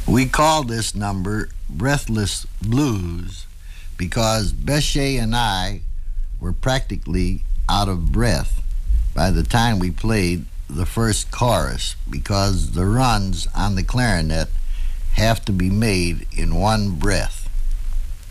We call this number Breathless Blues because Bechet and I were practically out of breath by the time we played the first chorus because the runs on the clarinet have to be made in one breath.